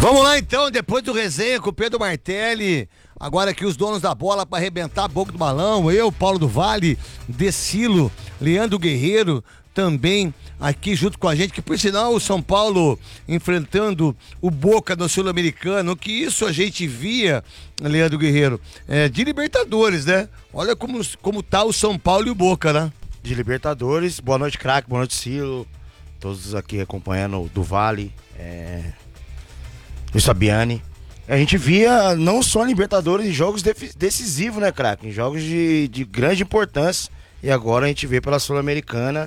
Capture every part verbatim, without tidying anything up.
Vamos lá então, depois do resenha com o Pedro Martelli, agora aqui os donos da bola para arrebentar a boca do balão, eu, Paulo do Vale, Decilo, Leandro Guerreiro, também aqui junto com a gente, que por sinal o São Paulo enfrentando o Boca no Sul-Americano, que isso a gente via, Leandro Guerreiro, é, de Libertadores, né? Olha como, como tá o São Paulo e o Boca, né? De Libertadores, boa noite, craque, boa noite, Silo, todos aqui acompanhando o do Vale, é... o Sabiani. A gente via não só Libertadores em jogos decisivos, né, craque? Em jogos de, de grande importância. E agora a gente vê pela Sul-Americana.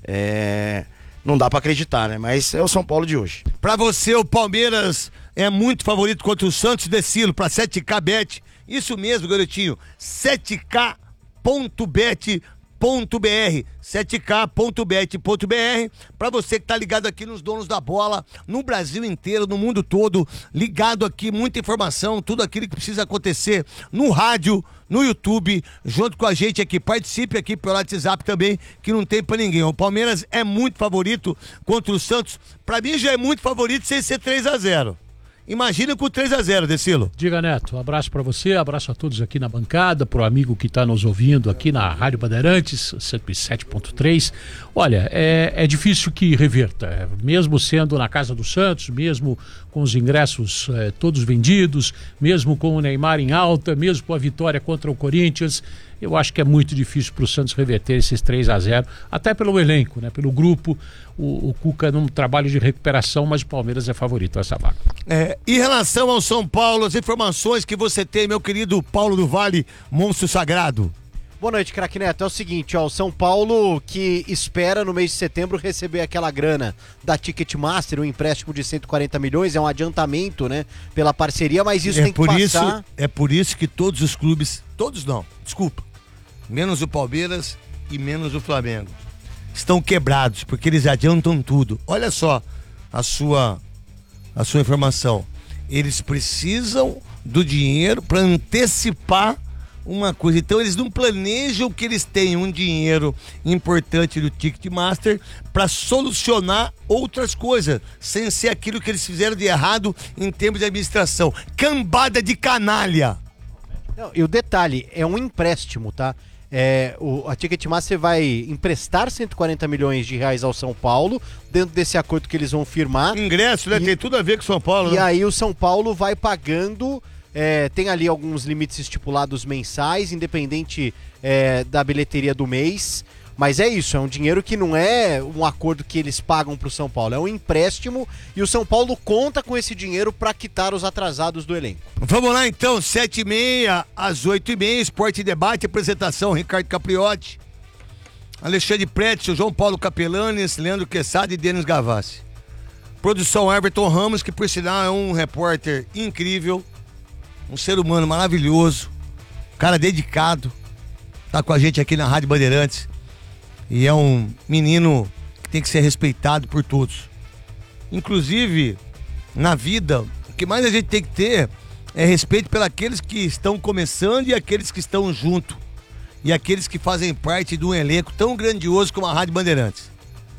É... Não dá pra acreditar, né? Mas é o São Paulo de hoje. Pra você, o Palmeiras é muito favorito contra o Santos, Decilo, pra sete K Bet. Isso mesmo, garotinho. sete K ponto bet ponto br, sete K ponto bet ponto br, para você que tá ligado aqui nos donos da bola, no Brasil inteiro, no mundo todo, ligado aqui, muita informação, tudo aquilo que precisa acontecer no rádio, no YouTube, junto com a gente aqui, participe aqui pelo WhatsApp também, que não tem pra ninguém. O Palmeiras é muito favorito contra o Santos, pra mim já é muito favorito sem ser três a zero. Imagina com três a zero, Decilo. Diga, Neto, um abraço para você, abraço a todos aqui na bancada, pro amigo que está nos ouvindo aqui na Rádio Bandeirantes, cento e sete ponto três. Olha, é, é difícil que reverta, mesmo sendo na casa do Santos, mesmo com os ingressos é, todos vendidos, mesmo com o Neymar em alta, mesmo com a vitória contra o Corinthians, eu acho que é muito difícil para o Santos reverter esses três a zero, até pelo elenco, né? Pelo grupo, o, o Cuca num trabalho de recuperação, mas o Palmeiras é favorito a essa vaga. É, em relação ao São Paulo, as informações que você tem, meu querido Paulo do Vale, monstro sagrado. Boa noite, craque Neto. É o seguinte, ó, o São Paulo que espera no mês de setembro receber aquela grana da Ticketmaster, um empréstimo de cento e quarenta milhões, é um adiantamento, né, pela parceria, mas isso é tem que por passar... Isso, é por isso que todos os clubes, todos não, desculpa, menos o Palmeiras e menos o Flamengo, estão quebrados, porque eles adiantam tudo. Olha só a sua, a sua informação. Eles precisam do dinheiro para antecipar uma coisa. Então eles não planejam que eles tenham um dinheiro importante do Ticketmaster para solucionar outras coisas, sem ser aquilo que eles fizeram de errado em termos de administração. Cambada de canalha. Não, e o detalhe, é um empréstimo, tá? É, o, a Ticketmaster vai emprestar cento e quarenta milhões de reais ao São Paulo, dentro desse acordo que eles vão firmar. Ingresso, né? E, tem tudo a ver com o São Paulo, E né? aí o São Paulo vai pagando, é, tem ali alguns limites estipulados mensais, independente é, da bilheteria do mês. Mas é isso, é um dinheiro que não é um acordo que eles pagam pro São Paulo, é um empréstimo e o São Paulo conta com esse dinheiro para quitar os atrasados do elenco. Vamos lá então, sete e meia às oito e meia, Esporte e Debate, apresentação Ricardo Capriotti, Alexandre Pretzel, João Paulo Capelanes, Leandro Quesada e Denis Gavassi. Produção Everton Ramos, que por sinal é um repórter incrível, um ser humano maravilhoso, cara dedicado, tá com a gente aqui na Rádio Bandeirantes. E é um menino que tem que ser respeitado por todos. Inclusive, na vida, o que mais a gente tem que ter é respeito pelos que estão começando e aqueles que estão junto. E aqueles que fazem parte de um elenco tão grandioso como a Rádio Bandeirantes.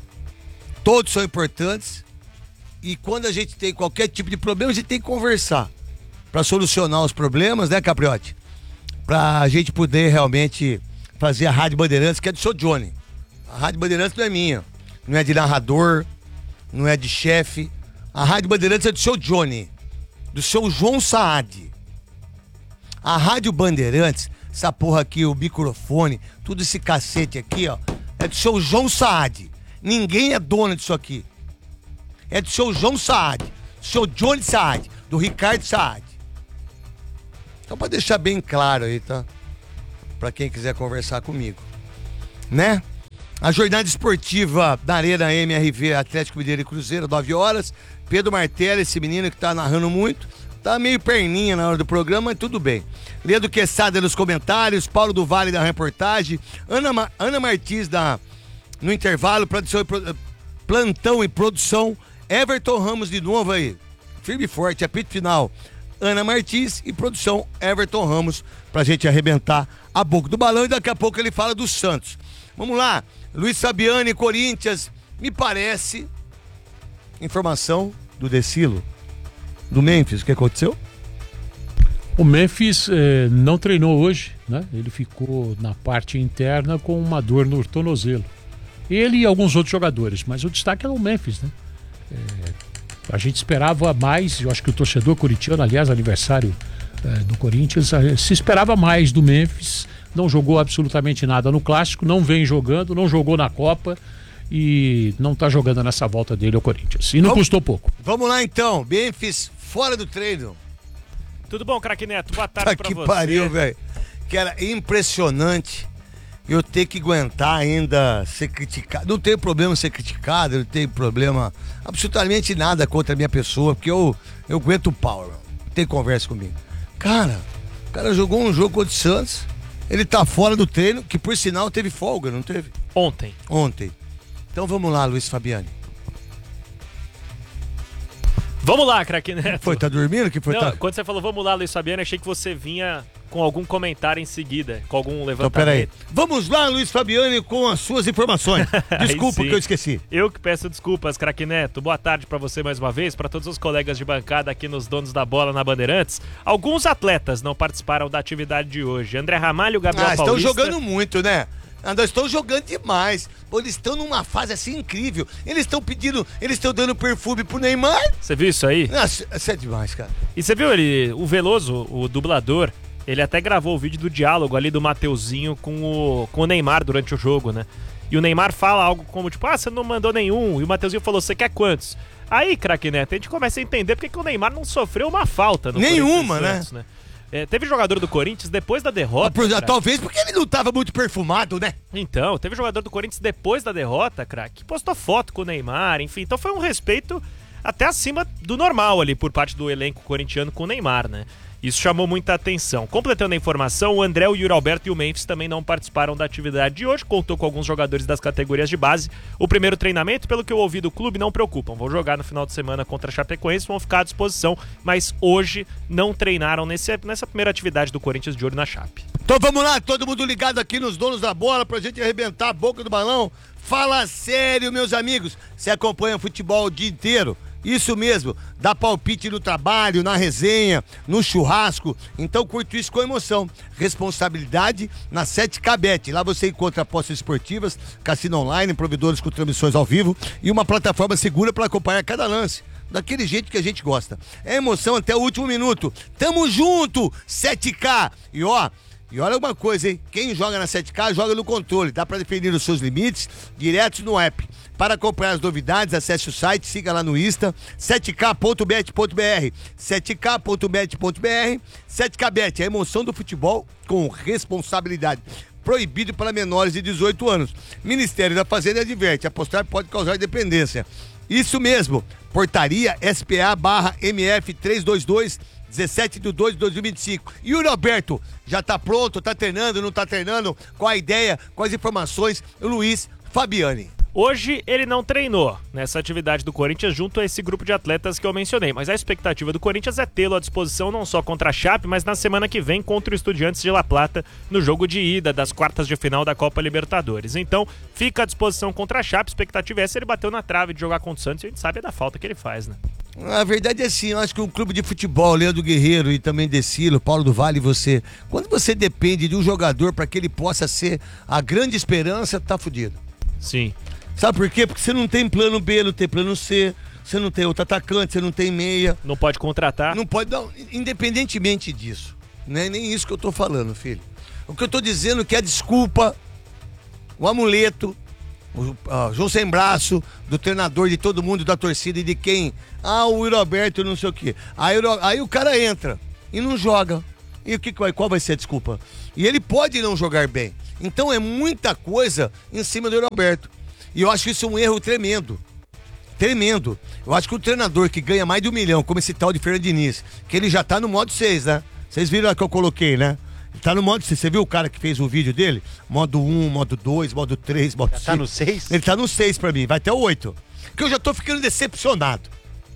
Todos são importantes. E quando a gente tem qualquer tipo de problema, a gente tem que conversar para solucionar os problemas, né, Capriotti? Pra gente poder realmente fazer a Rádio Bandeirantes, que é do seu Johnny. A Rádio Bandeirantes não é minha, não é de narrador, não é de chefe. A Rádio Bandeirantes é do seu Johnny, do seu João Saad. A Rádio Bandeirantes, essa porra aqui, o microfone, tudo esse cacete aqui, ó, é do seu João Saad. Ninguém é dono disso aqui. É do seu João Saad, do seu Johnny Saad, do Ricardo Saad. Então pra deixar bem claro aí, tá? Pra quem quiser conversar comigo, né? A jornada esportiva da Arena M R V Atlético Mineiro e Cruzeiro, nove horas. Pedro Martelli, esse menino que tá narrando muito, tá meio perninha na hora do programa, mas tudo bem. Leandro Quesada nos comentários, Paulo do Vale da reportagem, Ana, Ma- Ana Martins da, no intervalo, produção e pro, plantão e produção, Everton Ramos de novo aí, firme e forte, apito final, Ana Martins e produção Everton Ramos, pra gente arrebentar a boca do balão e daqui a pouco ele fala do Santos. Vamos lá, Luiz Sabiani, Corinthians, me parece, informação do Decilo, do Memphis, o que aconteceu? O Memphis eh, não treinou hoje, né? Ele ficou na parte interna com uma dor no tornozelo. Ele e alguns outros jogadores, mas o destaque era o Memphis, né? É, a gente esperava mais, eu acho que o torcedor corintiano, aliás, aniversário é, do Corinthians, se esperava mais do Memphis, não jogou absolutamente nada no Clássico, não vem jogando, não jogou na Copa e não tá jogando nessa volta dele ao Corinthians. E não vamos, custou pouco. Vamos lá então, Memphis fora do treino. Tudo bom, craque Neto? Boa tarde Tá pra que você. pariu, velho. Que era impressionante eu ter que aguentar ainda ser criticado. Não tenho problema ser criticado, não tenho problema absolutamente nada contra a minha pessoa, porque eu, eu aguento o pau, irmão. Não tem conversa comigo. Cara, o cara jogou um jogo contra o Santos, ele tá fora do treino, que por sinal teve folga, não teve? Ontem. Ontem. Então vamos lá, Luiz Fabiani. Vamos lá, craque Neto. Foi, tá dormindo? Que foi, Não, tá... Quando você falou vamos lá, Luiz Fabiano, achei que você vinha com algum comentário em seguida, com algum levantamento. Então, peraí. Vamos lá, Luiz Fabiani, com as suas informações. Desculpa que eu esqueci. Eu que peço desculpas, craque Neto. Boa tarde pra você mais uma vez, pra todos os colegas de bancada aqui nos Donos da Bola na Bandeirantes. Alguns atletas não participaram da atividade de hoje. André Ramalho, Gabriel Ah, estão Paulista... jogando muito, né? Nós estão jogando demais. Pô, eles estão numa fase assim incrível. Eles estão pedindo, eles estão dando perfume pro Neymar. Você viu isso aí? Nossa, isso é demais, cara. E você viu ele, o Veloso, o dublador, ele até gravou o vídeo do diálogo ali do Mateuzinho com o, com o Neymar durante o jogo, né? E o Neymar fala algo como tipo, ah, você não mandou nenhum. E o Mateuzinho falou, você quer quantos? Aí, craque Neto, a gente começa a entender porque que o Neymar não sofreu uma falta no Nenhuma, né? Santos, né? É, teve jogador do Corinthians depois da derrota. Ah, por- craque. talvez porque ele não tava muito perfumado, né? Então, teve jogador do Corinthians depois da derrota, craque, que postou foto com o Neymar, enfim. Então foi um respeito até acima do normal ali por parte do elenco corintiano com o Neymar, né? Isso chamou muita atenção. Completando a informação, o André, o Yuri Alberto e o Memphis também não participaram da atividade de hoje, contou com alguns jogadores das categorias de base. O primeiro treinamento, pelo que eu ouvi do clube, não preocupam. Vão jogar no final de semana contra a Chapecoense, vão ficar à disposição, mas hoje não treinaram nesse, nessa primeira atividade do Corinthians de olho na Chape. Então vamos lá, todo mundo ligado aqui nos Donos da Bola pra gente arrebentar a boca do balão. Fala sério, meus amigos. Você acompanha futebol o dia inteiro. Isso mesmo, dá palpite no trabalho, na resenha, no churrasco. Então curto isso com emoção. Responsabilidade na sete K Bet. Lá você encontra apostas esportivas, cassino online, provedores com transmissões ao vivo e uma plataforma segura para acompanhar cada lance. Daquele jeito que a gente gosta. É emoção até o último minuto. Tamo junto, sete K. E ó, e olha uma coisa, hein? Quem joga na sete K joga no controle. Dá para definir os seus limites diretos no app. Para acompanhar as novidades, acesse o site, siga lá no Insta, sete K ponto bet ponto br, sete K ponto bet ponto br. sete K Bet, a emoção do futebol com responsabilidade. Proibido para menores de dezoito anos. Ministério da Fazenda adverte, apostar pode causar dependência. Isso mesmo, portaria S P A barra M F trezentos e vinte e dois, dezessete de dois de dois mil e vinte e cinco. E o Roberto, já tá pronto, tá treinando, não tá treinando? Qual a ideia, quais informações? Luiz Fabiani. Hoje ele não treinou nessa atividade do Corinthians junto a esse grupo de atletas que eu mencionei, mas a expectativa do Corinthians é tê-lo à disposição não só contra a Chape, mas na semana que vem contra o Estudiantes de La Plata no jogo de ida das quartas de final da Copa Libertadores. Então fica à disposição contra a Chape, a expectativa é essa, ele bateu na trave de jogar contra o Santos e a gente sabe da falta que ele faz, né? A verdade é assim, eu acho que um clube de futebol, Leandro Guerreiro e também Decilo, Paulo do Vale e você, quando você depende de um jogador para que ele possa ser a grande esperança, tá fudido. Sim. Sabe por quê? Porque você não tem plano B, não tem plano C, você não tem outro atacante, você não tem meia. Não pode contratar. Não pode, não, independentemente disso. Não é nem isso que eu tô falando, filho. O que eu tô dizendo é que a desculpa, o amuleto, o ah, João Sem Braço, do treinador, de todo mundo, da torcida e de quem? Ah, o Roberto, não sei o quê. Aí, aí o cara entra e não joga. E o que, qual vai ser a desculpa? E ele pode não jogar bem. Então é muita coisa em cima do Roberto. E eu acho isso um erro tremendo. Tremendo. Eu acho que o treinador que ganha mais de um milhão, como esse tal de Fernando Diniz, que ele já tá no modo seis, né? Vocês viram lá que eu coloquei, né? Ele tá no modo seis. Você viu o cara que fez o vídeo dele? Modo um, modo dois, modo três, modo cinco. Tá no seis? Ele tá no seis pra mim, vai até o oito. Porque eu já tô ficando decepcionado.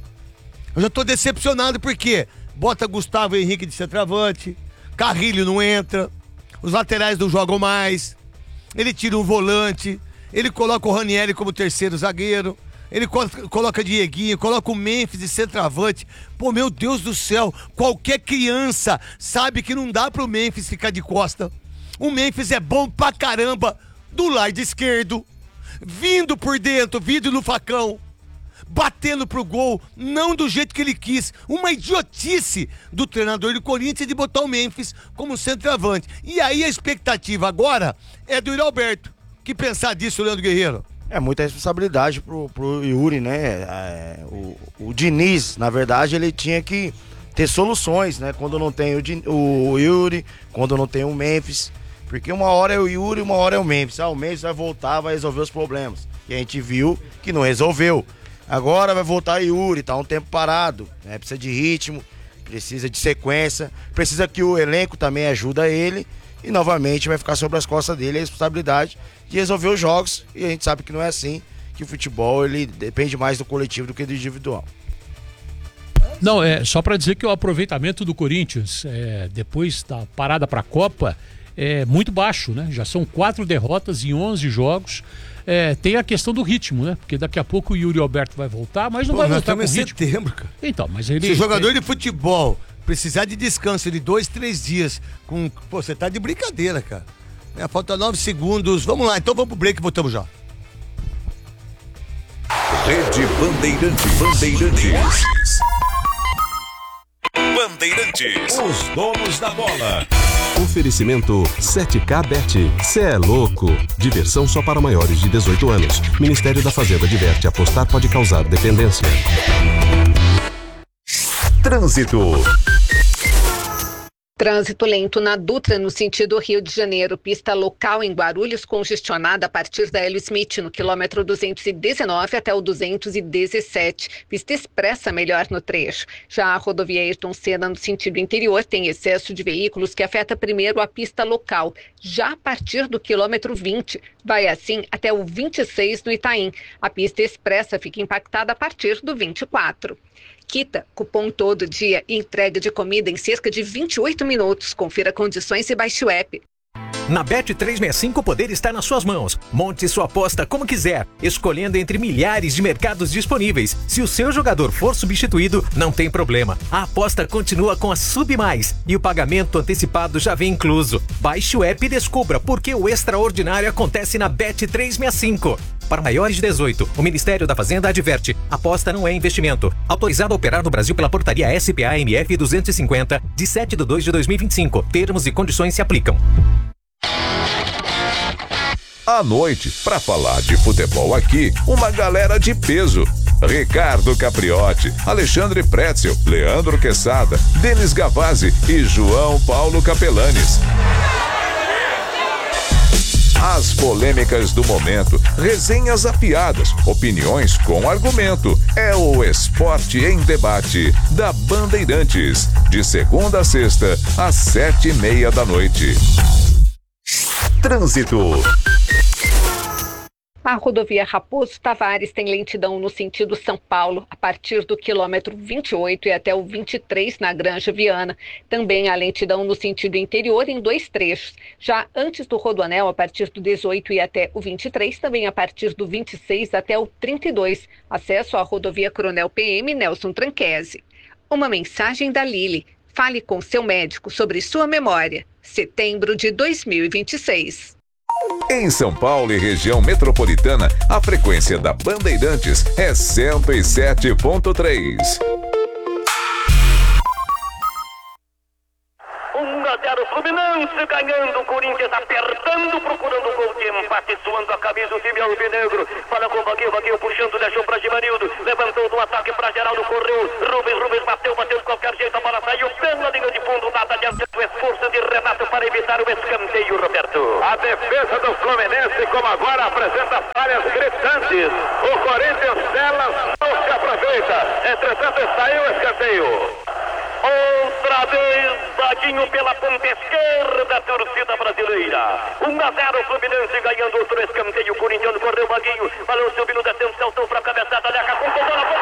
Eu já tô decepcionado porque bota Gustavo Henrique de centroavante, Carrilho não entra, os laterais não jogam mais, ele tira um volante, ele coloca o Ranieri como terceiro zagueiro, ele co- coloca Dieguinho, coloca o Memphis de centroavante. Pô, meu Deus do céu, qualquer criança sabe que não dá pro Memphis ficar de costa. O Memphis é bom pra caramba do lado esquerdo, vindo por dentro, vindo no facão, batendo pro gol, não do jeito que ele quis. Uma idiotice do treinador do Corinthians de botar o Memphis como centroavante. E aí a expectativa agora é do Yuri Alberto. Que pensar disso, Leandro Guerreiro? É muita responsabilidade pro, pro Yuri, né? É, o, o Diniz, na verdade, ele tinha que ter soluções, né? Quando não tem o, Din- o Yuri, quando não tem o Memphis. Porque uma hora é o Yuri, uma hora é o Memphis. Ah, o Memphis vai voltar, vai resolver os problemas. E a gente viu que não resolveu. Agora vai voltar o Yuri, tá um tempo parado, né? Precisa de ritmo, precisa de sequência, precisa que o elenco também ajude ele. E novamente vai ficar sobre as costas dele a responsabilidade de resolver os jogos. E a gente sabe que não é assim, que o futebol ele depende mais do coletivo do que do individual. Não, é só para dizer que o aproveitamento do Corinthians, é, depois da parada para a Copa, é muito baixo, né? Já são quatro derrotas em onze jogos. É, tem a questão do ritmo, né? Porque daqui a pouco o Yuri Alberto vai voltar, mas não Pô, vai nós voltar com estamos em ritmo. setembro, cara. Então, mas ele... Se jogador de futebol precisar de descanso de dois, três dias, com. Pô, você tá de brincadeira, cara. É, falta nove segundos. Vamos lá, então vamos pro break e voltamos já. Rede Bandeirantes. Bandeirantes. Bandeirantes. Os donos da bola. Oferecimento sete K Bet. Cê é louco. Diversão só para maiores de dezoito anos. Ministério da Fazenda adverte: apostar pode causar dependência. Trânsito. Trânsito lento na Dutra, no sentido Rio de Janeiro. Pista local em Guarulhos, congestionada a partir da Hélio Smith, no quilômetro duzentos e dezenove até o duzentos e dezessete. Pista expressa melhor no trecho. Já a rodovia Ayrton Senna, no sentido interior, tem excesso de veículos que afeta primeiro a pista local. Já a partir do quilômetro vinte, vai assim até o vinte e seis no Itaim. A pista expressa fica impactada a partir do vinte e quatro. Quita, cupom todo dia e entrega de comida em cerca de vinte e oito minutos. Confira condições e baixe o app. Na Bet trezentos e sessenta e cinco o poder está nas suas mãos. Monte sua aposta como quiser, escolhendo entre milhares de mercados disponíveis. Se o seu jogador for substituído, não tem problema. A aposta continua com a Sub Mais e o pagamento antecipado já vem incluso. Baixe o app e descubra por que o extraordinário acontece na Bet trezentos e sessenta e cinco. Para maiores de dezoito, o Ministério da Fazenda adverte: aposta não é investimento. Autorizado a operar no Brasil pela portaria S P A M F duzentos e cinquenta, de sete de dois de dois mil e vinte e cinco. Termos e condições se aplicam. À noite, pra falar de futebol aqui, uma galera de peso. Ricardo Capriotti, Alexandre Pretzel, Leandro Quesada, Denis Gavazzi e João Paulo Capelanes. As polêmicas do momento, resenhas afiadas, opiniões com argumento. É o Esporte em Debate da Bandeirantes, de segunda a sexta, às sete e meia da noite. Trânsito. A rodovia Raposo Tavares tem lentidão no sentido São Paulo, a partir do quilômetro vinte e oito e até o vinte e três na Granja Viana. Também há lentidão no sentido interior em dois trechos. Já antes do Rodoanel, a partir do dezoito e até o vinte e três, também a partir do vinte e seis até o trinta e dois. Acesso à rodovia Coronel P M Nelson Tranquese. Uma mensagem da Lili. Fale com seu médico sobre sua memória. Setembro de dois mil e vinte e seis. Em São Paulo e região metropolitana, a frequência da Bandeirantes é cento e sete ponto três. um a zero Fluminense ganhando, o Corinthians apertando, procurando o gol de empate, suando a camisa do time alvinegro. Fala com o Vaguinho, Vaguinho puxando, deixou para Givanildo, levantou do ataque para Geraldo, correu, Rubens, Rubens bateu, bateu de qualquer jeito, a bola saiu pela linha de fundo, nada adiante do esforço de Renato para evitar o escanteio, Roberto. A defesa do Fluminense, como agora, apresenta falhas gritantes. O Corinthians delas não se aproveita, entretanto saiu o escanteio. Outra vez, Vaguinho pela ponta esquerda, torcida brasileira. um a zero, Fluminense ganhando outro escanteio. Corinthians correu, Vaguinho, balão subindo, descendo, saltou para a cabeçada, Leca, com bola,